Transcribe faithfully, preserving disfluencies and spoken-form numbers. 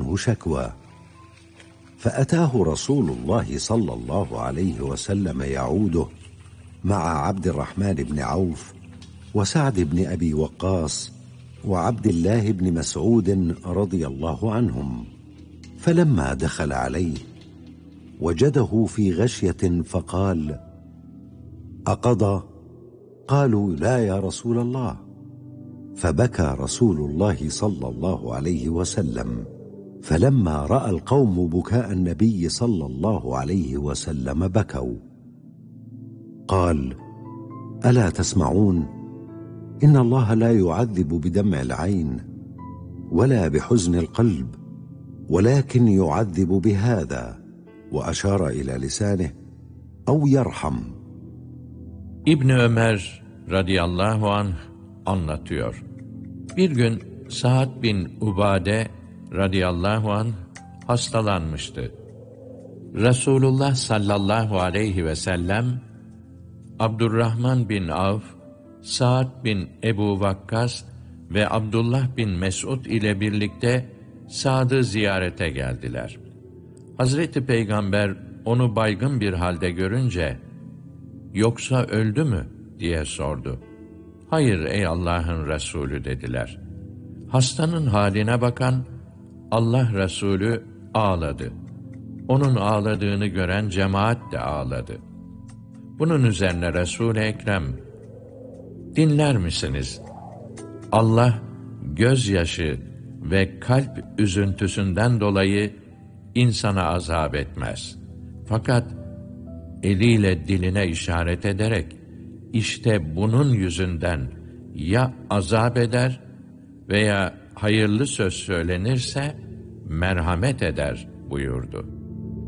منه شكوى، فأتاه رسول الله صلى الله عليه وسلم يعوده مع عبد الرحمن بن عوف وسعد بن أبي وقاص وعبد الله بن مسعود رضي الله عنهم. فلما دخل عليه وجده في غشية فقال: أقضى؟ قالوا: لا يا رسول الله. فبكى رسول الله صلى الله عليه وسلم، فلما رأى القوم بكاء النبي صلى الله عليه وسلم بكوا. قال: ألا تسمعون؟ إن الله لا يعذب بدمع العين ولا بحزن القلب، ولكن يعذب بهذا، وأشار إلى لسانه، أو يرحم. İbni Ömer radıyallahu anh anlatıyor. Bir gün Sa'd bin Ubade radıyallahu anh hastalanmıştı. Resulullah sallallahu aleyhi ve sellem, Abdurrahman bin Avf, Sa'd bin Ebu Vakkas ve Abdullah bin Mes'ud ile birlikte Sa'd'ı ziyarete geldiler. Hazreti Peygamber onu baygın bir halde görünce, "Yoksa öldü mü?" diye sordu. "Hayır ey Allah'ın Resulü" dediler. Hastanın haline bakan Allah Resulü ağladı. Onun ağladığını gören cemaat de ağladı. Bunun üzerine Resul-i Ekrem, "Dinler misiniz? Allah gözyaşı ve kalp üzüntüsünden dolayı insana azap etmez. Fakat eliyle diline işaret ederek, işte bunun yüzünden ya azap eder veya hayırlı söz söylenirse merhamet eder" buyurdu.